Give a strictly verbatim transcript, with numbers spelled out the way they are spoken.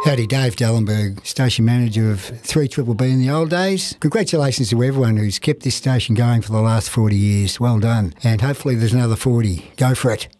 Howdy, Dave Dallenberg, station manager of three B B B in the old days. Congratulations to everyone who's kept this station going for the last forty years. Well done. And hopefully there's another forty. Go for it.